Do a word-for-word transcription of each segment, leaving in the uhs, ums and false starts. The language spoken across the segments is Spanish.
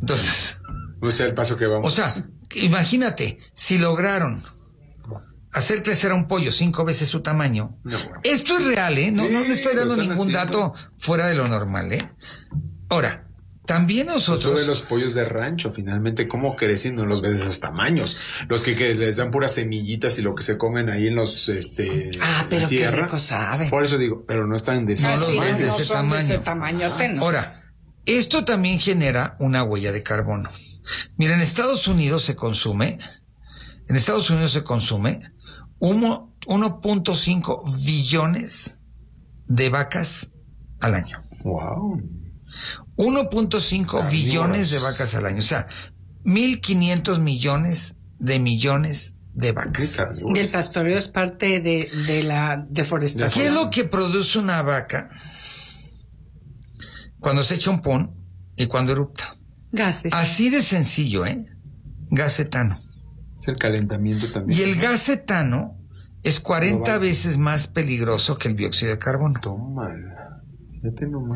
Entonces... O sea, el paso que vamos. O sea, imagínate, si lograron hacer crecer a un pollo cinco veces su tamaño. No, bueno. Esto es real, ¿eh? No, sí, no le estoy dando ningún haciendo. dato fuera de lo normal, ¿eh? Ahora, también nosotros... Pues los pollos de rancho, finalmente, cómo crecen, no los ves de esos tamaños. Los que, que les dan puras semillitas y lo que se comen ahí en los, este... Ah, pero qué rico sabe. Por eso digo, pero no están de ese no tamaño. los ves de no ese son tamaño. De ese tamañote, no. Ahora, esto también genera una huella de carbono. Mira, en Estados Unidos se consume, en Estados Unidos se consume uno punto cinco billones de vacas al año. Wow. uno punto cinco billones de vacas al año. O sea, mil quinientos millones de millones de vacas. Y el pastoreo es parte de, de la deforestación. ¿Qué es lo que produce una vaca cuando se echa un pon y cuando erupta? Gases. Así de sencillo, ¿eh? Gas etano. Es el calentamiento también. Y el gas etano es cuarenta veces más peligroso que el dióxido de carbono. Toma, fíjate nomás.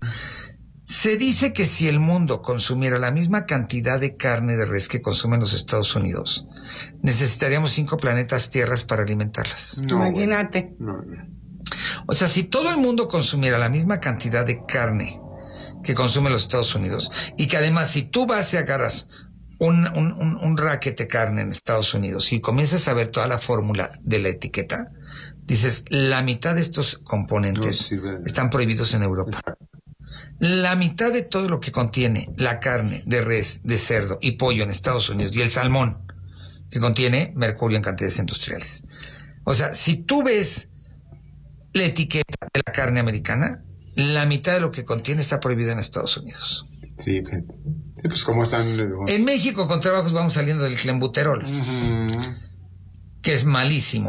Se dice que si el mundo consumiera la misma cantidad de carne de res que consumen los Estados Unidos, necesitaríamos cinco planetas tierras para alimentarlas. No, imagínate. No, no. O sea, si todo el mundo consumiera la misma cantidad de carne que consumen los Estados Unidos, y que además si tú vas y agarras un, un, un, un racket de carne en Estados Unidos y comienzas a ver toda la fórmula de la etiqueta, dices, la mitad de estos componentes no, sí, están prohibidos en Europa. Exacto. La mitad de todo lo que contiene la carne de res, de cerdo y pollo en Estados Unidos, y el salmón, que contiene mercurio en cantidades industriales. O sea, si tú ves la etiqueta de la carne americana, la mitad de lo que contiene está prohibido en Estados Unidos. Sí, gente. Sí, pues cómo están. En México con trabajos vamos saliendo del clenbuterol, uh-huh. que es malísimo.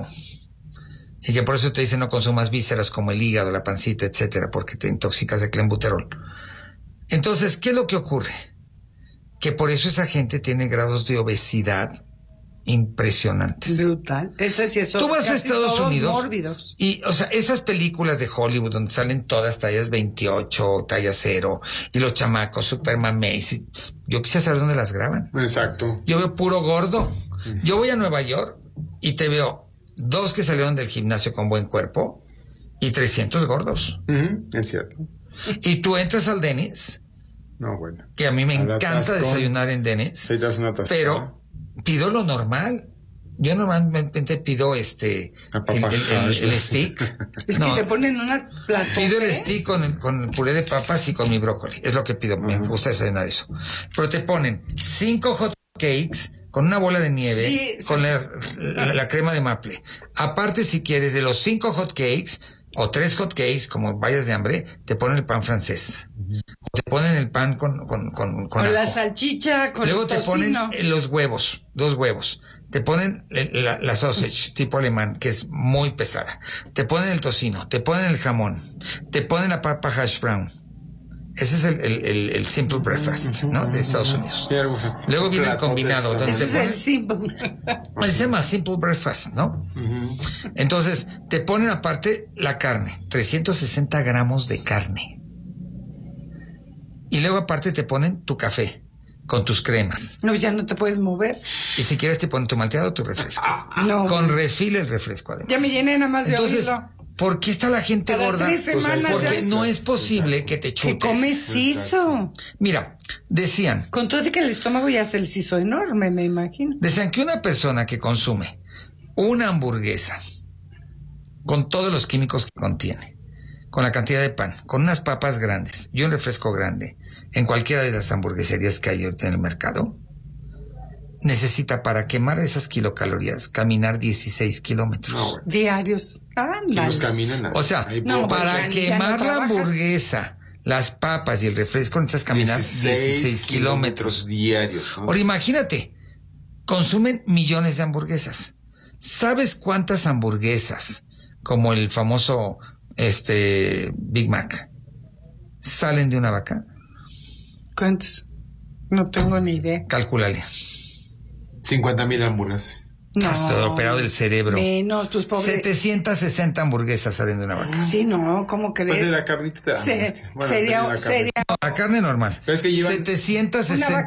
Y que por eso te dicen no consumas vísceras como el hígado, la pancita, etcétera, porque te intoxicas de clenbuterol. Entonces, ¿qué es lo que ocurre? Que por eso esa gente tiene grados de obesidad impresionantes. Brutal. Ese sí es. Tú vas a Estados Unidos mórbidos. Y, o sea, esas películas de Hollywood donde salen todas tallas veintiocho, talla cero, y los chamacos Superman Macy, yo quisiera saber dónde las graban. Exacto. Yo veo puro gordo. Yo voy a Nueva York y te veo dos que salieron del gimnasio con buen cuerpo y trescientos gordos. Uh-huh. Es cierto. Y tú entras al Denny's. No, bueno. Que a mí me a encanta desayunar en Denny's. Sí, das una taza. Pero pido lo normal. Yo normalmente pido este el, el, el, el stick. Es no, que te ponen unas platos. Pido el stick con el, con el puré de papas y con mi brócoli. Es lo que pido. Uh-huh. Me gusta desayunar eso. Pero te ponen cinco hot cakes con una bola de nieve, sí, con sí. La, la, la crema de maple. Aparte, si quieres, de los cinco hot cakes o tres hot cakes, como vayas de hambre, te ponen el pan francés. O te ponen el pan con con con, con, con la salchicha, con luego el te tocino. Ponen los huevos, dos huevos. Te ponen la, la sausage tipo alemán, que es muy pesada. Te ponen el tocino, te ponen el jamón, te ponen la papa hash brown. Ese es el, el, el, el simple breakfast, ¿no? De Estados Unidos. Luego viene el combinado. Donde Ese te es ponen, el simple. Se llama simple breakfast, ¿no? Uh-huh. Entonces, te ponen aparte la carne, trescientos sesenta gramos de carne. Y luego aparte te ponen tu café con tus cremas. No, ya no te puedes mover. Y si quieres te ponen tu malteado o tu refresco. No. Con refil el refresco, además. Ya me llené nada más de Entonces, oírlo. ¿por qué está la gente Para gorda? Tres semanas Pues porque ya. no es posible que te chutes. ¿Qué comes eso? Mira, decían. Con todo de que el estómago ya se les hizo enorme, me imagino. Decían que una persona que consume una hamburguesa con todos los químicos que contiene, con la cantidad de pan, con unas papas grandes y un refresco grande, en cualquiera de las hamburgueserías que hay ahorita en el mercado, necesita para quemar esas kilocalorías caminar dieciséis kilómetros. No, bueno. Diarios. Los caminan. O sea, no, para ya, quemar ya no la hamburguesa, las papas y el refresco necesitas caminar dieciséis kilómetros diarios. ¿No? Ahora imagínate, consumen millones de hamburguesas. ¿Sabes cuántas hamburguesas, como el famoso este Big Mac, salen de una vaca? ¿Cuántas? No tengo ni idea. Calcúlale. cincuenta mil hamburguesas. No, estás todo operado del cerebro. Menos, tus pobres. setecientas sesenta hamburguesas salen de una vaca. Sí, no, ¿cómo crees? Pues de la carnita te Se, bueno, sería, la sería. No, la carne normal. Pero es que llevan setecientas sesenta